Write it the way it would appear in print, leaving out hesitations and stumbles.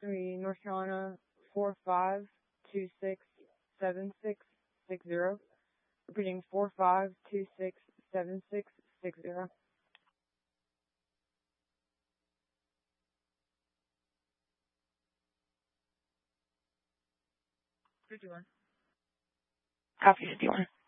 going to be North Carolina 45267660. Repeating 45267660. 51. Copy 51.